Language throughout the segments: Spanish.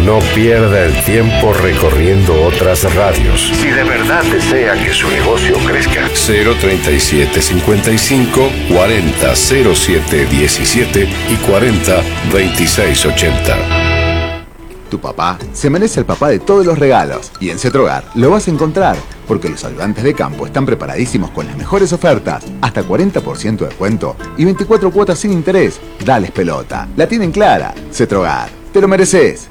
No pierda el tiempo recorriendo otras radios. Si de verdad desea que su negocio crezca. 037 55 40 07 17 y 40 26 80. Tu papá se merece el papá de todos los regalos. Y en Cetrogar lo vas a encontrar, porque los ayudantes de campo están preparadísimos con las mejores ofertas. Hasta 40% de descuento y 24 cuotas sin interés. Dales pelota. La tienen clara. Cetrogar. Te lo mereces.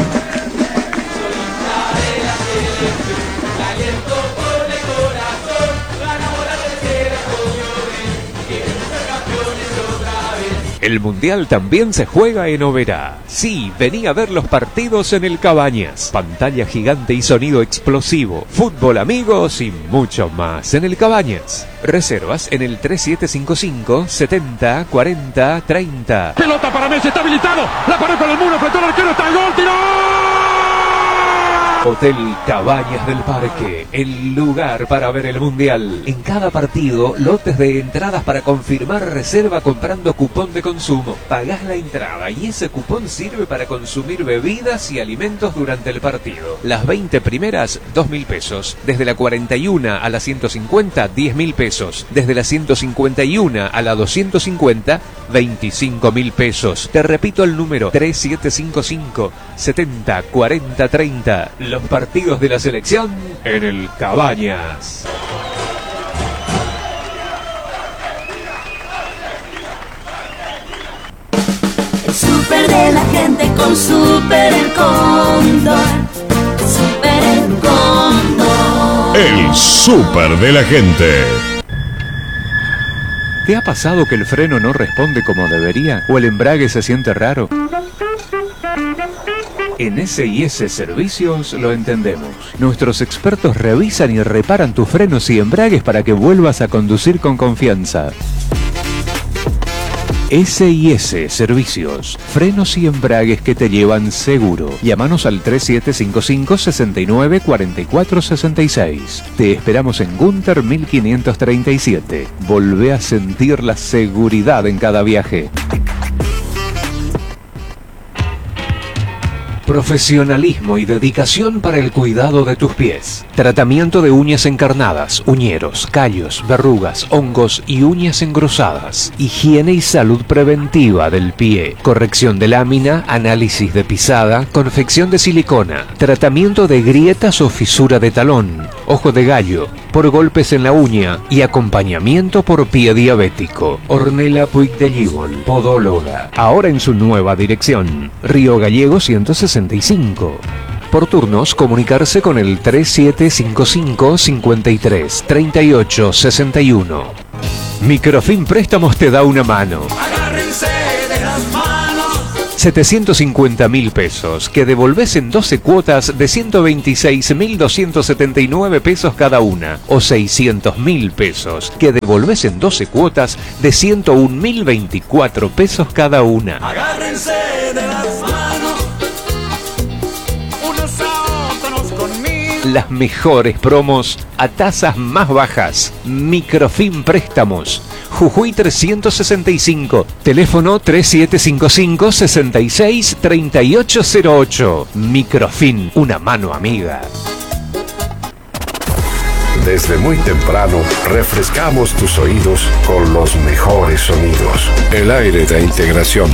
El Mundial también se juega en Oberá. Sí, vení a ver los partidos en el Cabañas. Pantalla gigante y sonido explosivo. Fútbol, amigos y mucho más en el Cabañas. Reservas en el 3755 70 40 30. Pelota para Messi, está habilitado. La pared con el muro, frente al arquero, está el gol, tiró. Hotel Cabañas del Parque, el lugar para ver el Mundial. En cada partido, lotes de entradas para confirmar reserva comprando cupón de consumo. Pagás la entrada y ese cupón sirve para consumir bebidas y alimentos durante el partido. Las 20 primeras, 2.000 pesos. Desde la 41 a la 150, 10.000 pesos. Desde la 151 a la 250, 25.000 pesos. Te repito el número, 3755 70 40 30. Los partidos de la selección en el Cabañas. El súper de la gente con Súper El Cóndor. Súper El Cóndor. El súper de la gente. ¿Te ha pasado que el freno no responde como debería? ¿O el embrague se siente raro? En S&S Servicios lo entendemos. Nuestros expertos revisan y reparan tus frenos y embragues para que vuelvas a conducir con confianza. S&S Servicios, frenos y embragues que te llevan seguro. Llámanos al 3755 69 44 66. Te esperamos en Gunter 1537. Volvé a sentir la seguridad en cada viaje. Profesionalismo y dedicación para el cuidado de tus pies. Tratamiento de uñas encarnadas, uñeros, callos, verrugas, hongos y uñas engrosadas. Higiene y salud preventiva del pie. Corrección de lámina, análisis de pisada, confección de silicona. Tratamiento de grietas o fisura de talón, ojo de gallo, por golpes en la uña y acompañamiento por pie diabético. Ornella Puig de Gíbol, podóloga. Ahora en su nueva dirección. Río Gallego 165. Por turnos, comunicarse con el 3755 53 38 61. Microfin Préstamos te da una mano. Agárrense de las manos. 750.000 pesos, que devolvés en 12 cuotas de 126.279 pesos cada una. O 600.000 pesos, que devolvés en 12 cuotas de 101.024 pesos cada una. Agárrense de las manos. Las mejores promos a tasas más bajas. Microfin Préstamos. Jujuy 365. Teléfono 3755 66 3808. Microfin, una mano amiga. Desde muy temprano, refrescamos tus oídos con los mejores sonidos. El aire de integración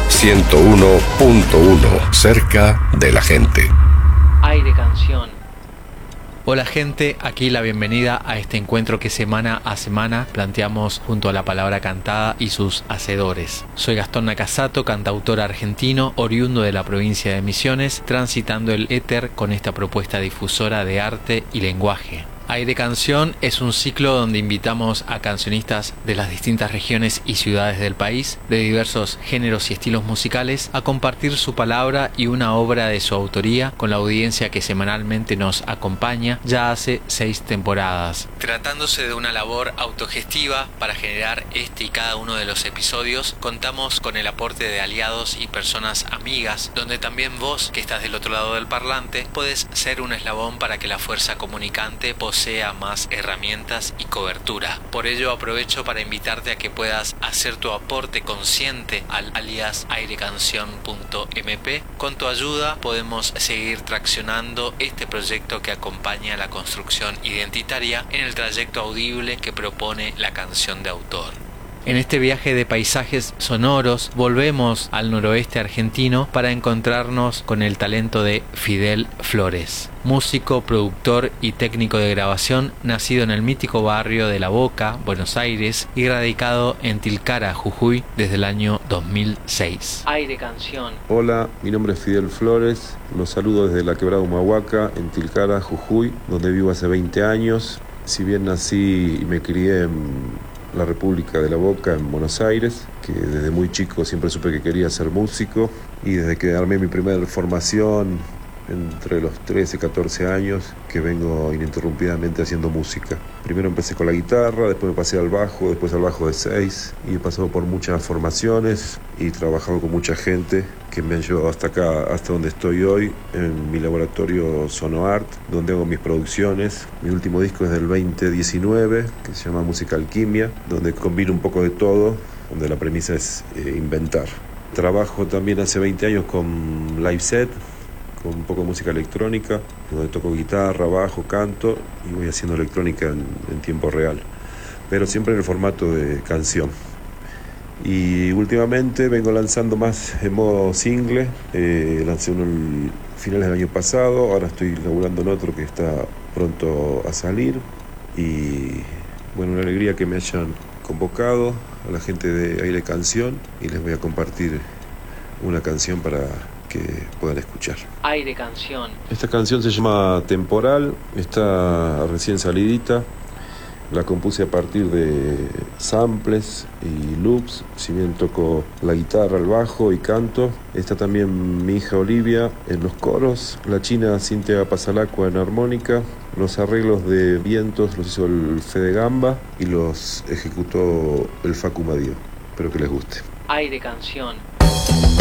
101.1, cerca de la gente. Aire Canción. Hola gente, aquí la bienvenida a este encuentro que semana a semana planteamos junto a la palabra cantada y sus hacedores. Soy Gastón Nakasato, cantautor argentino, oriundo de la provincia de Misiones, transitando el éter con esta propuesta difusora de arte y lenguaje. Aire Canción es un ciclo donde invitamos a cancionistas de las distintas regiones y ciudades del país, de diversos géneros y estilos musicales, a compartir su palabra y una obra de su autoría con la audiencia que semanalmente nos acompaña ya hace 6 temporadas. Tratándose de una labor autogestiva para generar este y cada uno de los episodios, contamos con el aporte de aliados y personas amigas, donde también vos, que estás del otro lado del parlante, podés ser un eslabón para que la fuerza comunicante poseedora posea más herramientas y cobertura. Por ello aprovecho para invitarte a que puedas hacer tu aporte consciente al alias airecanción.mp. Con tu ayuda podemos seguir traccionando este proyecto que acompaña la construcción identitaria en el trayecto audible que propone la canción de autor. En este viaje de paisajes sonoros volvemos al noroeste argentino para encontrarnos con el talento de Fidel Flores, músico, productor y técnico de grabación, nacido en el mítico barrio de La Boca, Buenos Aires, y radicado en Tilcara, Jujuy, desde el año 2006. Aire Canción. Hola, mi nombre es Fidel Flores, los saludo desde la Quebrada Humahuaca, en Tilcara, Jujuy, donde vivo hace 20 años. Si bien nací y me crié en la República de La Boca, en Buenos Aires, que desde muy chico siempre supe que quería ser músico, y desde que armé mi primera formación entre los 13 y 14 años que vengo ininterrumpidamente haciendo música. Primero empecé con la guitarra, después me pasé al bajo, después al bajo de 6, y he pasado por muchas formaciones y he trabajado con mucha gente que me han llevado hasta acá, hasta donde estoy hoy, en mi laboratorio Sonoart, donde hago mis producciones. Mi último disco es del 2019, que se llama Música Alquimia, donde combino un poco de todo, donde la premisa es inventar. Trabajo también hace 20 años con Live Set, con un poco de música electrónica, donde toco guitarra, bajo, canto y voy haciendo electrónica en tiempo real, pero siempre en el formato de canción. Y últimamente vengo lanzando más en modo single, lancé uno en finales del año pasado, ahora estoy laburando en otro que está pronto a salir, y bueno, una alegría que me hayan convocado a la gente de Aire Canción, y les voy a compartir una canción para que puedan escuchar. Aire Canción. Esta canción se llama Temporal, está recién salidita, la compuse a partir de samples y loops, si bien toco la guitarra, el bajo y canto. Está también mi hija Olivia en los coros, la china Cintia Pasalacua en armónica, los arreglos de vientos los hizo el Fede Gamba y los ejecutó el Facu Madio. Espero que les guste. Aire Canción.